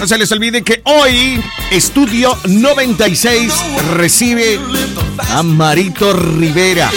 No se les olvide que hoy Estudio 96 recibe a Marito Rivera.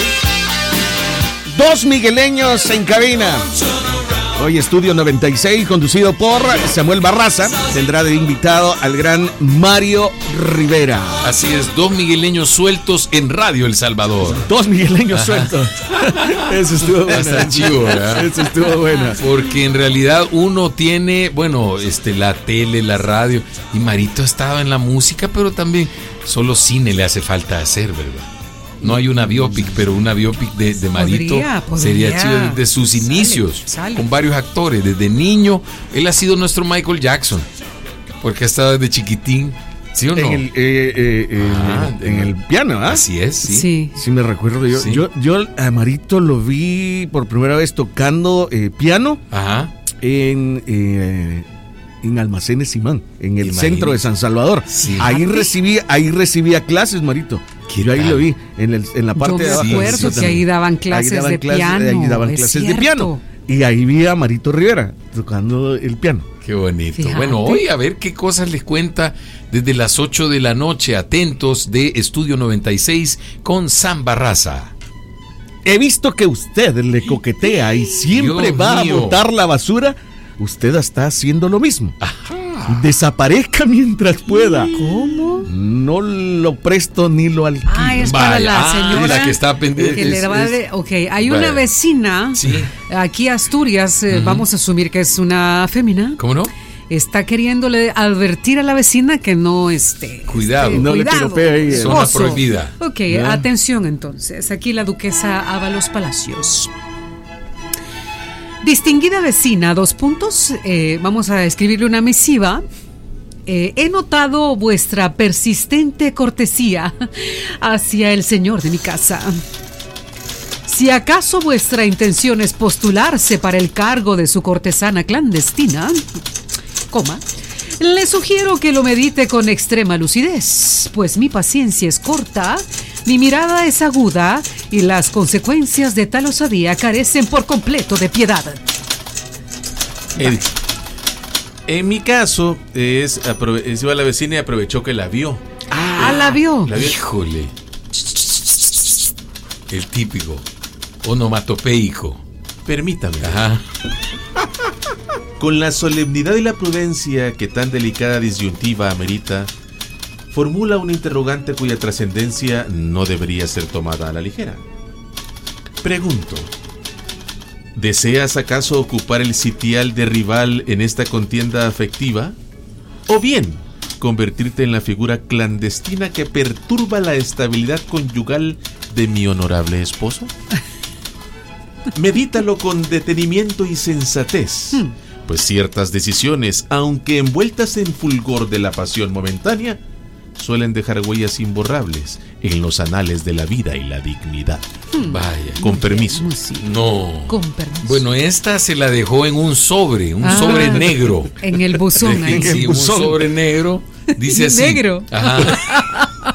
2 migueleños en cabina. Hoy Estudio 96, conducido por Samuel Barraza, tendrá de invitado al gran Mario Rivera. Así es, 2 migueleños sueltos en Radio El Salvador. 2 migueleños sueltos. Eso estuvo bueno. Está chido, ¿verdad? Eso estuvo bueno. Porque en realidad uno tiene, bueno, la tele, la radio, y Marito estaba en la música, pero también solo cine le hace falta hacer, ¿verdad? No hay una biopic, pero una biopic de Marito sería chido desde sus inicios, con varios actores. Desde niño, él ha sido nuestro Michael Jackson, porque ha estado desde chiquitín, ¿sí o no? En el piano, ¿ah? Así es, sí. Sí, me recuerdo yo. Sí. Yo a Marito lo vi por primera vez tocando piano. Ajá. En Almacenes Simán, en el centro de San Salvador. Sí. Ahí recibía clases, Marito. Yo ahí lo vi, en la parte de abajo. Yo me acuerdo que ahí daban clases de piano. Ahí daban clases de piano. Y ahí vi a Marito Rivera tocando el piano. Qué bonito. Fíjate. Bueno, hoy a ver qué cosas les cuenta desde las 8 de la noche. Atentos de Estudio 96 con Sam Barraza. He visto que usted le coquetea y siempre va a botar la basura. Usted está haciendo lo mismo. Ajá. Desaparezca mientras pueda. ¿Cómo? No lo presto ni lo alquilo. Es para la señora la que está pendiente. Que le va hay una vecina aquí Asturias, vamos a asumir que es una fémina. ¿Cómo no? Está queriéndole advertir a la vecina que no Cuidado. No le piropee ahí. Zona prohibida. Atención entonces. Aquí la duquesa Ábalos Palacios. Distinguida vecina, 2 puntos, vamos a escribirle una misiva. He notado vuestra persistente cortesía hacia el señor de mi casa. Si acaso vuestra intención es postularse para el cargo de su cortesana clandestina, le sugiero que lo medite con extrema lucidez, pues mi paciencia es corta, mi mirada es aguda y las consecuencias de tal osadía carecen por completo de piedad. En mi caso, iba a la vecina y aprovechó que la vio. ¿La vio? Híjole. El típico onomatopeico. Permítame. Ajá. Con la solemnidad y la prudencia que tan delicada disyuntiva amerita, formula una interrogante cuya trascendencia no debería ser tomada a la ligera. Pregunto, ¿deseas acaso ocupar el sitial de rival en esta contienda afectiva? ¿O bien convertirte en la figura clandestina que perturba la estabilidad conyugal de mi honorable esposo? Medítalo con detenimiento y sensatez, pues ciertas decisiones, aunque envueltas en fulgor de la pasión momentánea, suelen dejar huellas imborrables en los anales de la vida y la dignidad. Vaya. Con permiso. No. Con permiso. Bueno, esta se la dejó en un sobre negro. En el buzón. Sí, un sobre negro. Dice así. Negro. Ajá.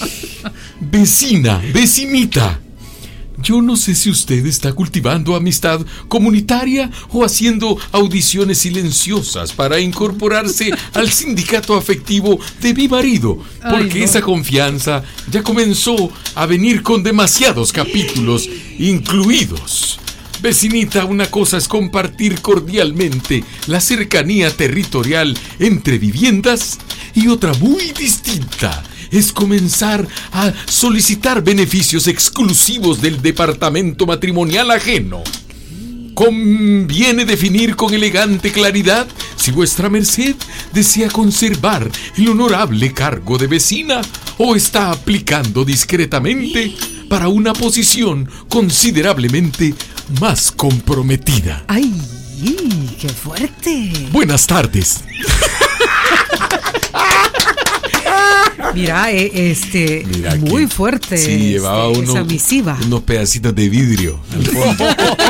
Vecinita. Yo no sé si usted está cultivando amistad comunitaria o haciendo audiciones silenciosas para incorporarse al sindicato afectivo de mi marido, porque esa confianza ya comenzó a venir con demasiados capítulos incluidos. Vecinita, una cosa es compartir cordialmente la cercanía territorial entre viviendas y otra muy distinta es comenzar a solicitar beneficios exclusivos del departamento matrimonial ajeno. Conviene definir con elegante claridad si vuestra merced desea conservar el honorable cargo de vecina o está aplicando discretamente para una posición considerablemente más comprometida. ¡Ay, qué fuerte! Buenas tardes. Mira, muy fuerte. Sí, llevaba esa misiva. Unos pedacitos de vidrio al fondo.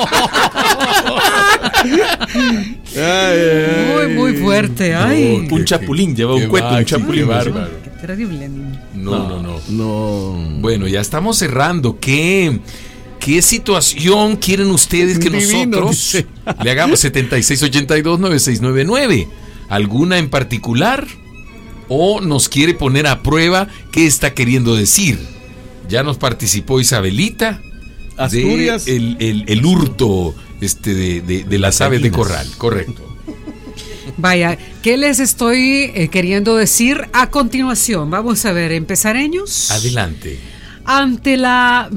Muy fuerte. Ay. Un chapulín, lleva un cuento, un chapulín. Bárbaro. Qué terrible. No. Bueno, ya estamos cerrando. ¿Qué situación quieren ustedes que nosotros le hagamos? 7682-9699. ¿Alguna en particular? ¿O nos quiere poner a prueba qué está queriendo decir? Ya nos participó Isabelita. Asturias. De el hurto de las aves de corral, correcto. Vaya, ¿qué les estoy queriendo decir a continuación? Vamos a ver, empezareños. Adelante. Ante la...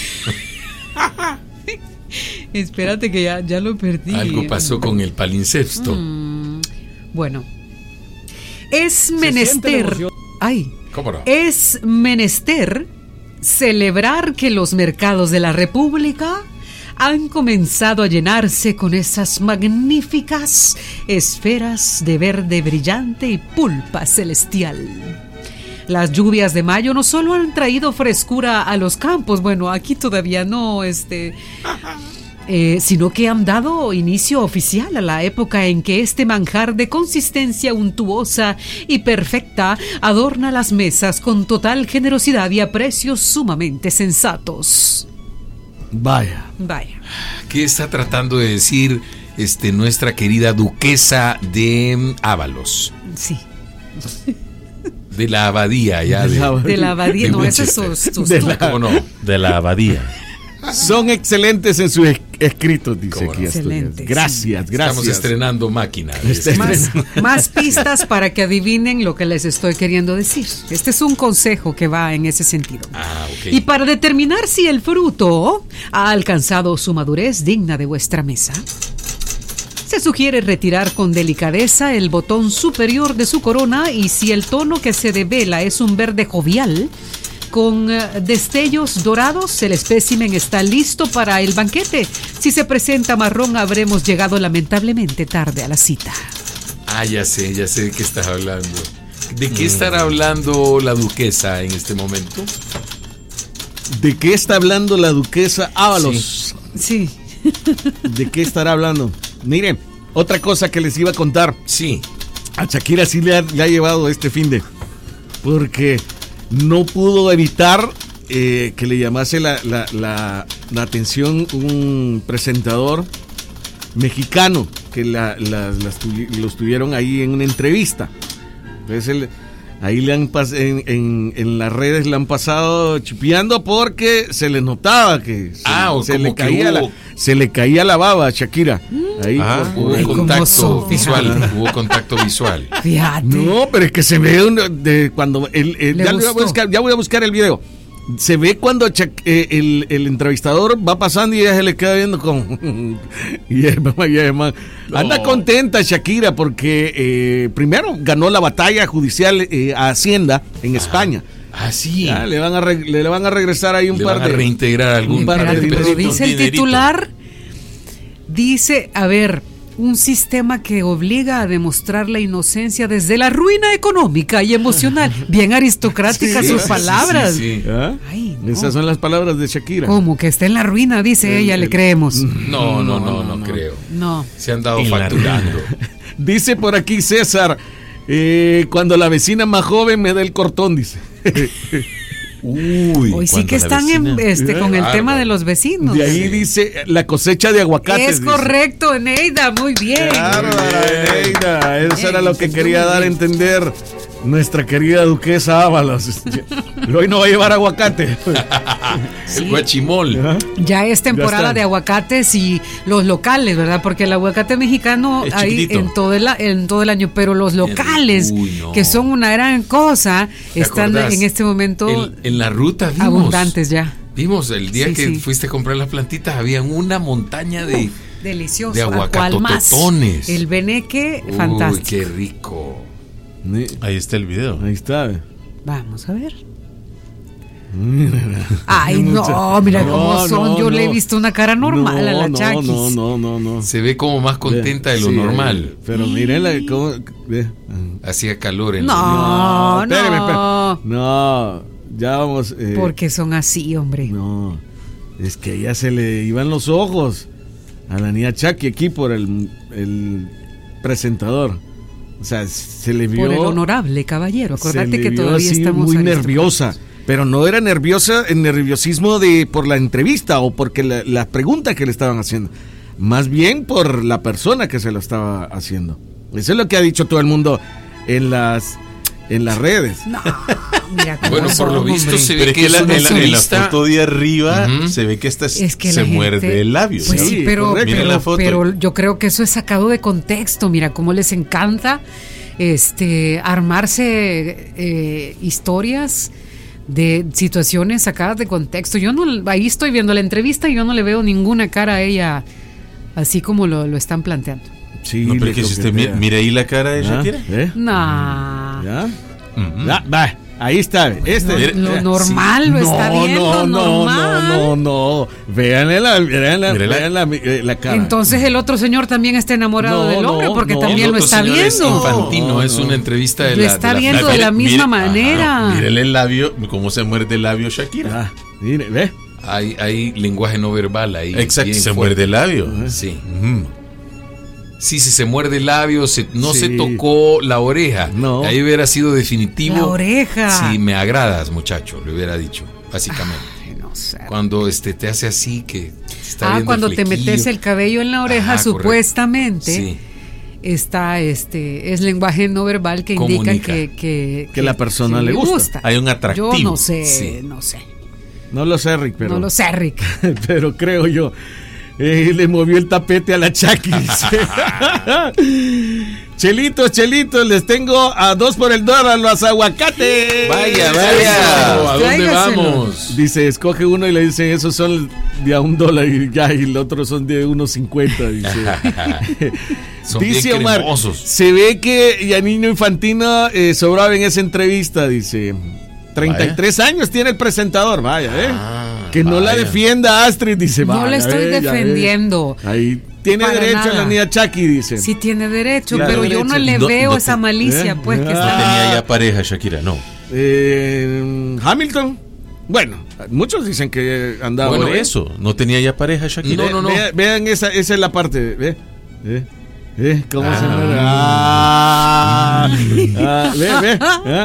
Espérate que ya lo perdí. Algo pasó con el palincesto. Bueno. Es menester... Ay. ¿Cómo no? Es menester celebrar que los mercados de la República han comenzado a llenarse con esas magníficas esferas de verde brillante y pulpa celestial. Las lluvias de mayo no solo han traído frescura a los campos, bueno, aquí todavía no, sino que han dado inicio oficial a la época en que este manjar de consistencia untuosa y perfecta adorna las mesas con total generosidad y a precios sumamente sensatos. Vaya. ¿Qué está tratando de decir nuestra querida duquesa de Ábalos? Sí. De la abadía, ya. De la abadía, no, ese es ¿Cómo no? De la abadía. Son excelentes en sus escritos, dice aquí. Excelentes. Gracias. Estamos estrenando máquina. Más pistas para que adivinen lo que les estoy queriendo decir. Este es un consejo que va en ese sentido. Ok. Y para determinar si el fruto ha alcanzado su madurez digna de vuestra mesa, se sugiere retirar con delicadeza el botón superior de su corona, y si el tono que se devela es un verde jovial con destellos dorados, el espécimen está listo para el banquete. Si se presenta marrón, habremos llegado lamentablemente tarde a la cita. Ya sé de qué estás hablando. ¿De qué estará hablando la duquesa en este momento? ¿De qué está hablando la duquesa Ábalos? Sí. ¿De qué estará hablando? Miren, otra cosa que les iba a contar. Sí. A Shakira sí le ha llevado este finde, porque no pudo evitar que le llamase la atención un presentador mexicano que los tuvieron ahí en una entrevista. Entonces ahí le han en las redes le han pasado chipeando porque se le notaba que se le caía la baba a Shakira. Ahí hubo contacto visual. Hubo contacto visual. Fíjate. No, pero es que se ve cuando ya voy a buscar el video. Se ve cuando el entrevistador va pasando y ella se le queda viendo como y además anda contenta Shakira porque primero ganó la batalla judicial a Hacienda en España. Sí. Ya, le van a regresar ahí le van a reintegrar algún par de pero dice el titular, dice, a ver, un sistema que obliga a demostrar la inocencia desde la ruina económica y emocional. Bien aristocráticas sus palabras. Sí. Ay, no. Esas son las palabras de Shakira. ¿Cómo? Que está en la ruina, dice ella, le creemos. No creo. No. Se han dado facturando. Dice por aquí César, cuando la vecina más joven me da el cortón, dice. Hoy sí que están con el tema de los vecinos. De ahí dice la cosecha de aguacates. Es correcto, Eneida, muy bien. Eneida, eso era lo que quería dar a entender nuestra querida duquesa Ábalos. Hoy no va a llevar aguacate. El guachimol. Ya es temporada de aguacates y los locales, ¿verdad? Porque el aguacate mexicano es hay chiquitito. en todo el año, pero los locales, que son una gran cosa, están en este momento en la ruta vimos, abundantes ya. Vimos el día que fuiste a comprar las plantitas, había una montaña de delicioso, de aguacatototones. El beneque, fantástico. Qué rico. Ahí está el video. Ahí está. Vamos a ver. Ay, no, mira cómo son. Yo le he visto una cara normal a la Chakis. No. Se ve como más contenta de lo normal. Pero mírenla cómo. Hacía calor en espéreme. No, ya vamos. Porque son así, hombre. No, es que a ella se le iban los ojos a la niña Chaki aquí por el presentador. O sea, se le vio. Por el honorable caballero. Acordate que todavía estamos muy nerviosa. Pero no era nerviosa, el nerviosismo por la entrevista o porque la pregunta que le estaban haciendo. Más bien por la persona que se lo estaba haciendo. Eso es lo que ha dicho todo el mundo en las redes. No, mira cómo Bueno, por lo son, visto hombre. se Pero ve es que que es en una la entrevista. foto de arriba Ujú. se ve que Es que se la muerde gente- el labio. Pues ¿no? sí, Sí, pero, correcto. Mira la foto. pero yo creo que eso es sacado de contexto. Mira cómo les encanta armarse historias de situaciones sacadas de contexto. Yo no, ahí estoy viendo la entrevista y yo no le veo ninguna cara a ella así como lo están planteando. Sí, No, pero le es que si usted coquetea. mira ahí la cara de ¿Ya? Shakira. Nah. ¿Ya? Ujú. Ya, va, ahí está. Este. Lo normal lo está viendo, normal. No. Véanle la cara. Entonces el otro señor también está enamorado No, del hombre no, porque no. también El lo otro está señor es viendo. infantino, No, es no. una entrevista de Lo la. está de la- viendo de la misma manera. Mírele el labio, cómo se muerde el labio Shakira. Ah, mire, ve. Hay lenguaje no verbal ahí. Exacto, bien se fuerte. muerde el labio. Sí. Ujú. Sí, si se muerde el labio, no Sí. se tocó la oreja. No. Ahí hubiera sido definitivo. La oreja. Sí, me agradas, muchacho, le hubiera dicho, básicamente. Ay, no sé. Cuando te hace así que está viendo Cuando el te flequillo. metes el cabello en la oreja, Ajá, correcto. supuestamente Sí. está es lenguaje no verbal que indica Comunica. que la persona le gusta. Hay un atractivo. Yo no sé, Sí. no sé. No lo sé, Rick, pero. No lo sé, Rick. Pero creo yo. Le movió el tapete a la Chaki. Dice. Chelitos, les tengo a 2 por el dólar los aguacates. Vaya. ¿A dónde Tráigaselo. vamos? Dice, escoge uno y le dicen, esos son de a $1 y ya, y el otro son de 1.50. Dice. Son Dice bien Omar, cremosos. se ve que Yanino Infantino sobraba en esa entrevista, dice. 33 años tiene el presentador, vaya, que no la vaya. defienda Astrid, dice. No vaya, la estoy ya defendiendo. Ahí tiene Para derecho nada. la niña Chucky, dice. Sí tiene derecho, Claro, pero yo no le No, veo no esa te- malicia, pues, que No está... tenía ya pareja Shakira, no. Hamilton. Bueno, muchos dicen que andaba. Bueno, Por eso, no tenía ya pareja Shakira. No. Vean, esa es la parte. ¿Cómo se mueve? Ve.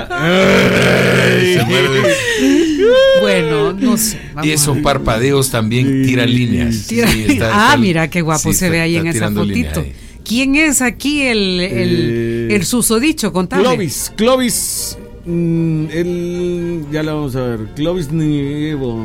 Se muerde. Bueno, no sé. vamos Y a esos ver. parpadeos también Sí. tiran líneas. Tira- Sí, está- mira qué guapo sí, se está- ve ahí está en esa tirando líneas fotito. ahí. ¿Quién es aquí el susodicho? Contame. Clovis. Ya lo vamos a ver. Clovis Nievo.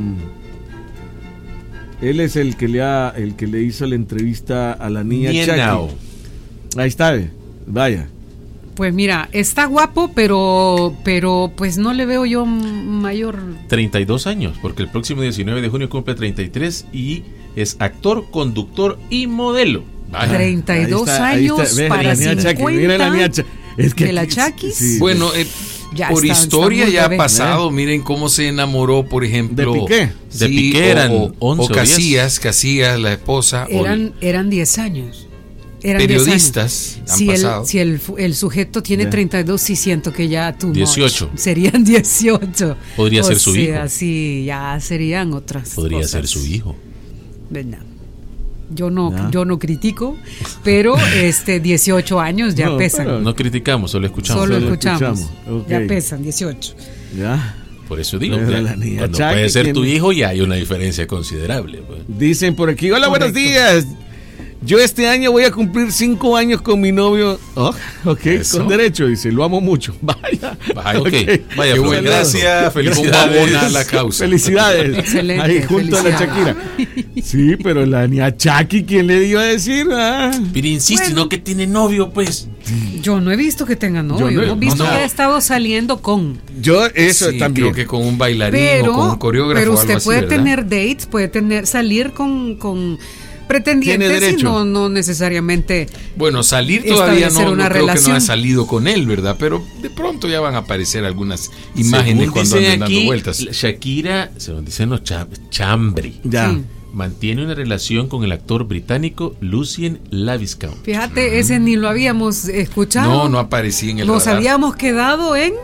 Él es el que le hizo la entrevista a la niña Nienao. Chucky. Ahí está, vaya. Pues mira, está guapo, pero pues no le veo yo mayor... 32 años, porque el próximo 19 de junio cumple 33 y es actor, conductor y modelo. Vaya. 32 Ahí está, años ve, para la niña 50 Chucky, mira la niña Chucky. Es que de la aquí- Chucky. sí. Bueno, Ya por está historia muy ya ha bebé. pasado. Miren cómo se enamoró, por ejemplo. ¿De Piqué? De Piqué eran 11 o o 10. Casillas, la esposa. Eran 10 años. Eran 10 periodistas años. han Si pasado. Si el sujeto tiene Ya. 32, sí siento que ya too much. 18. Serían 18. Podría O ser su sea, hijo. sí, ya serían otras Podría cosas. ser su hijo. ¿Verdad? Ya. Yo no critico, pero 18 años ya No, pesan. pero- No criticamos, solo escuchamos. Solo solo escuchamos. escuchamos. Ok. Ya pesan 18. Ya. Por eso digo, Pero ya, la niña cuando Chucky puede ser tu tiene- hijo ya hay una diferencia considerable. Pues. Dicen por aquí, hola, buenos Correcto. días. Yo este año voy a cumplir 5 años con mi novio. Oh, ok, Eso. con derecho, dice, lo amo mucho. Vaya. Vaya, ok. Ok. Vaya, Qué Flor, bueno. gracias, ¿Cómo felicidades. abona la causa? Felicidades. Excelente, Ahí junto a la felicidades. Shakira. Sí, pero la niña Chucky, ¿quién le dio a decir? Ah. Pero insiste, Bueno. no que tiene novio, pues. Yo no he visto que tenga novio. Yo no- Hemos visto no. que ha estado saliendo con. Yo eso Sí, también. creo que con un bailarín o con un coreógrafo. pero o algo usted así, puede ¿verdad? tener dates, puede salir con pretendientes Tiene y derecho. no necesariamente. Bueno, salir todavía establecer no una creo que no relación. ha salido con él, ¿verdad? Pero de pronto ya van a aparecer algunas imágenes Según cuando dicen anden dando aquí, vueltas. Shakira, según dicen los Chambri, Ya. Sí. mantiene una relación con el actor británico Lucien Laviscount. Fíjate, ese ni lo habíamos escuchado. No aparecía en el Nos radar. habíamos quedado en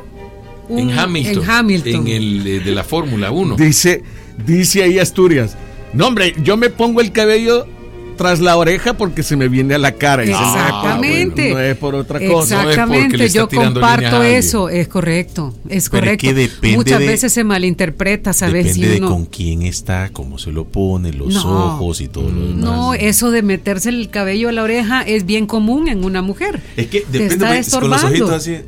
En Hamilton. En el de la Fórmula 1. Dice ahí Asturias. No, hombre, yo me pongo el cabello tras la oreja porque se me viene a la cara. Y Exactamente. No es por otra cosa. Exactamente, no es yo comparto línea eso, es correcto, es Pero correcto. es que depende Muchas de- veces se malinterpreta, ¿sabes? Depende Si uno- de con quién está, cómo se lo pone, los ojos y todo lo demás. No, eso de meterse el cabello a la oreja es bien común en una mujer. Es que Te depende está con los estorbando. ojitos así.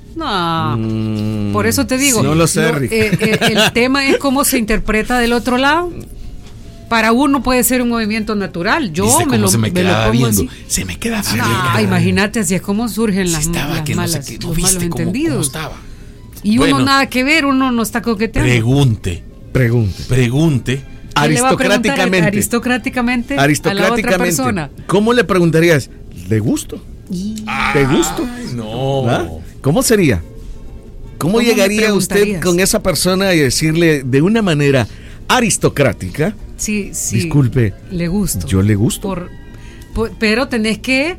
No, por eso te digo, no lo sé, Rick. el tema es cómo se interpreta del otro lado. Para uno puede ser un movimiento natural. Yo ¿Viste me cómo lo, se me me lo quedaba pongo viendo? así. Se me quedaba No, viendo. imagínate, así es como surgen las, Estaba las que no sé malas, qué, no los viste malos cómo entendidos. estaba. Y Bueno. uno nada que ver, uno no está coqueteando. Pregunte. Pregunte. ¿Qué le va a preguntar Aristocráticamente. a la otra persona? ¿Cómo le preguntarías? ¿De gusto? ¿De gusto? Ay, no. ¿Ah? ¿Cómo sería? ¿Cómo ¿Cómo le llegaría usted preguntarías? con esa persona y decirle de una manera aristocrática? Sí, sí. Disculpe, Le gusto. yo le gusto. Pero tenés que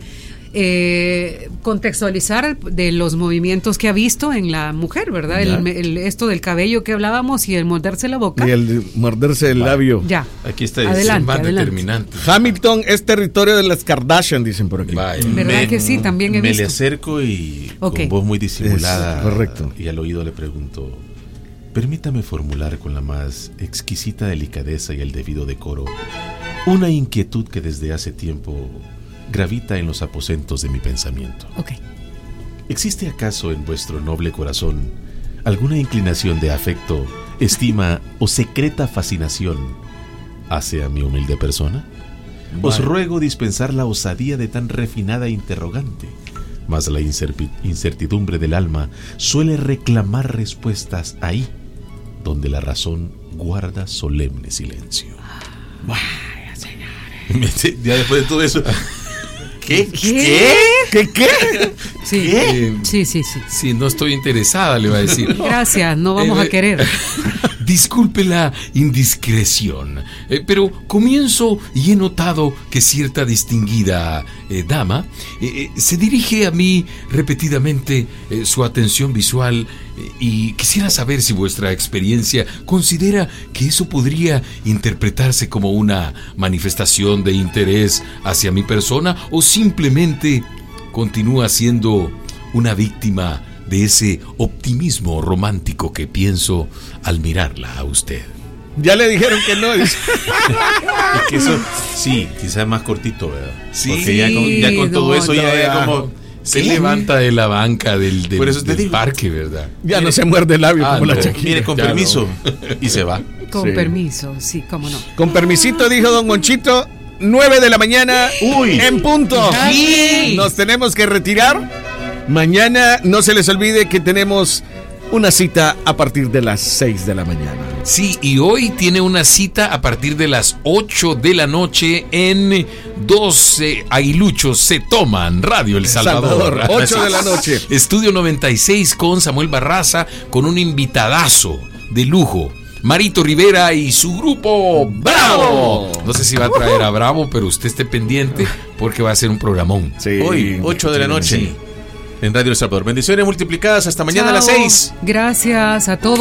contextualizar de los movimientos que ha visto en la mujer, ¿verdad? Ya. Esto del cabello que hablábamos y el morderse la boca. Y el de morderse el labio. Ya. Aquí está. Adelante. Más determinante. Hamilton es territorio de las Kardashian, dicen por aquí. Vaya. ¿Verdad que sí? También he Me visto. le acerco y Ok. con voz muy disimulada. Es correcto. Y al oído le pregunto: permítame formular con la más exquisita delicadeza y el debido decoro una inquietud que desde hace tiempo gravita en los aposentos de mi pensamiento. Ok. ¿Existe acaso en vuestro noble corazón alguna inclinación de afecto, estima o secreta fascinación hacia mi humilde persona? Os ruego dispensar la osadía de tan refinada interrogante, mas la incertidumbre del alma suele reclamar respuestas ahí, donde la razón guarda solemne silencio. Vaya, señores. Ya después de todo eso. ¿Qué? ¿Qué? Sí. ¿Qué? Sí. Sí, no estoy interesada, le va a decir. Gracias, no vamos a querer. Disculpe la indiscreción, pero comienzo y he notado que cierta distinguida dama se dirige a mí repetidamente su atención visual y quisiera saber si vuestra experiencia considera que eso podría interpretarse como una manifestación de interés hacia mi persona o simplemente continúa siendo una víctima de ese optimismo romántico que pienso al mirarla a usted. Ya le dijeron que no. Dice. Es que eso, sí, quizás más cortito, ¿verdad? Sí. Porque ya con todo No, eso ya no, como... Se levanta de la banca del Por eso te del digo. parque, ¿verdad? Ya no se muerde el labio como la no. Shakira. Mire, con Ya permiso. Y se va. Con Sí. permiso, sí, cómo no. Con permisito, dijo don Monchito. 9 de la mañana. Uy. En punto. Sí. Nos tenemos que retirar. Mañana no se les olvide que tenemos una cita a partir de las 6 de la mañana. Sí, y hoy tiene una cita a partir de las 8 de la noche en 12 Aguiluchos se toman Radio El Salvador. 8 de la noche. Estudio 96 con Samuel Barraza, con un invitadazo de lujo. Marito Rivera y su grupo Bravo. No sé si va a traer a Bravo, pero usted esté pendiente porque va a ser un programón. Sí. Hoy, 8 de la noche. Sí. En Radio El Salvador. Bendiciones multiplicadas. Hasta mañana a las Chao. 6. Gracias a todos.